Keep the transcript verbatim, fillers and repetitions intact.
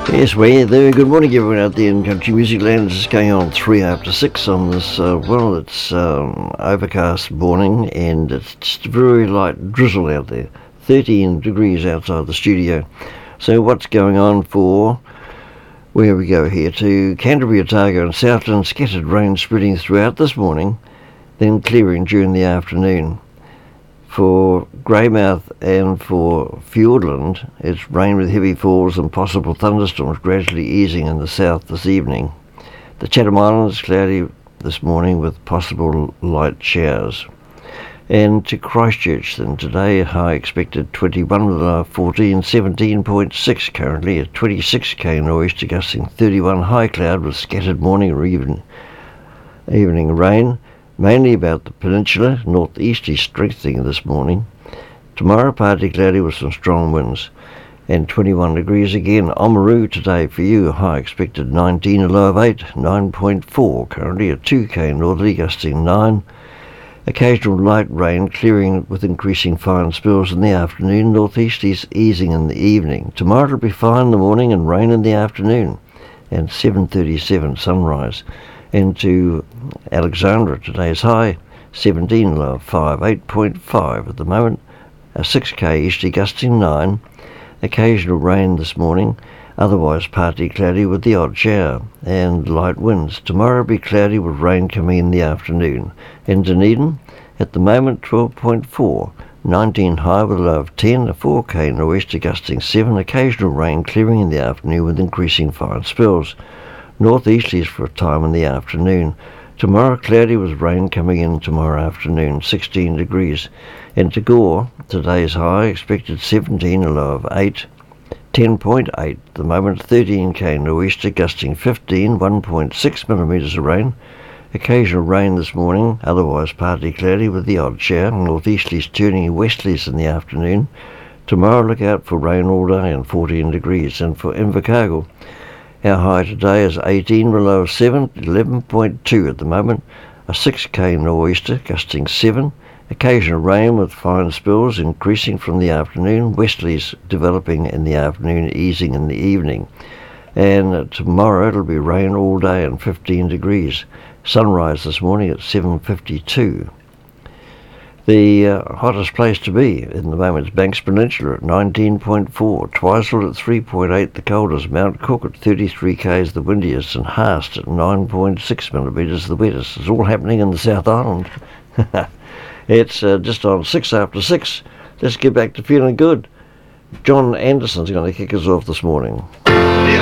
Yes, well, very good morning everyone out there in country music land. This is going on three after six on this, uh, well, it's um, overcast morning and it's just very light drizzle out there. thirteen degrees outside the studio. So what's going on for, where we go here, to Canterbury, Otago and Southland, scattered rain spreading throughout this morning, then clearing during the afternoon. For Greymouth and for Fiordland, it's rain with heavy falls and possible thunderstorms gradually easing in the south this evening. The Chatham Islands, cloudy this morning with possible light showers. And to Christchurch then, today high expected twenty-one with a low of fourteen, seventeen point six currently at twenty-six km northeast gusting thirty-one, high cloud with scattered morning or even evening rain. Mainly about the peninsula, northeasterly strengthening this morning. Tomorrow partly cloudy with some strong winds. And twenty-one degrees again. Oamaru today for you, high expected nineteen, a low of eight, nine point four currently at two km northerly gusting nine. Occasional light rain clearing with increasing fine spills in the afternoon, northeasterlies easing in the evening. Tomorrow it'll be fine in the morning and rain in the afternoon. And seven thirty-seven sunrise. Into Alexandra, today's high seventeen, low of five, eight point five at the moment, a six k easterly gusting nine, occasional rain this morning, otherwise partly cloudy with the odd shower, and light winds. Tomorrow will be cloudy with rain coming in the afternoon. In Dunedin, at the moment twelve point four, nineteen high with a low of ten, a four k nor'easter gusting seven, occasional rain clearing in the afternoon with increasing fine spills. Northeasterlies for a time in the afternoon. Tomorrow cloudy with rain coming in tomorrow afternoon, sixteen degrees. In Tagore, today's high expected seventeen, a low of eight, ten point eight at the moment, thirteen k nor'easter gusting fifteen, one point six millimetres of rain. Occasional rain this morning, otherwise partly cloudy with the odd shower. Northeasterlies turning westerlies in the afternoon. Tomorrow look out for rain all day and fourteen degrees. And for Invercargill, our high today is eighteen, a low of seven, eleven point two at the moment, a six k nor'easter gusting seven, occasional rain with fine spills increasing from the afternoon, westerlies developing in the afternoon, easing in the evening. And uh, tomorrow it'll be rain all day and fifteen degrees. Sunrise this morning at seven fifty-two. The uh, hottest place to be in the moment is Banks Peninsula at nineteen point four, Twizel at three point eight, the coldest, Mount Cook at thirty-three k's, the windiest, and Haast at nine point six millimetres, the wettest. It's all happening in the South Island. It's uh, just on six after six. Let's get back to feeling good. John Anderson's going to kick us off this morning. Yeah.